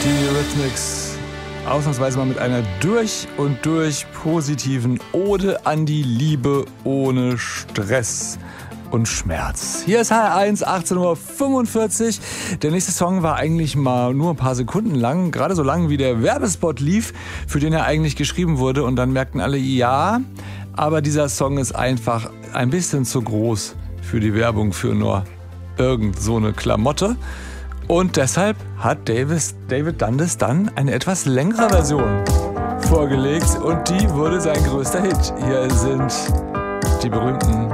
Die Eurythmics, ausnahmsweise mal mit einer durch und durch positiven Ode an die Liebe ohne Stress und Schmerz. Hier ist HR1, 18:45 Uhr. Der nächste Song war eigentlich mal nur ein paar Sekunden lang, gerade so lang wie der Werbespot lief, für den er eigentlich geschrieben wurde. Und dann merkten alle, ja, aber dieser Song ist einfach ein bisschen zu groß für die Werbung für nur irgend so eine Klamotte. Und deshalb hat David Dundas dann eine etwas längere Version vorgelegt und die wurde sein größter Hit. Hier sind die berühmten